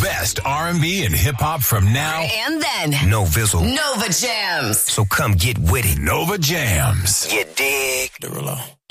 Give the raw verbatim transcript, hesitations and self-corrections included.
best R and B and hip-hop from now and then. No Vizzle. Nova Jams. So come get with it. Nova Jams. You dig? Derulo.